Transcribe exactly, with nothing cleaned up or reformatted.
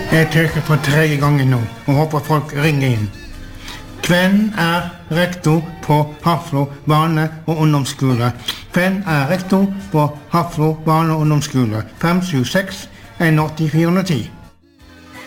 Jeg trykker for tredje gangen nå, og håper folk ringer inn. Hvem er rektor på Hafslo barne- og ungdomsskole? Hvem er rektor på Hafslo barne- og ungdomsskole? fem sju seks en åtte fire ti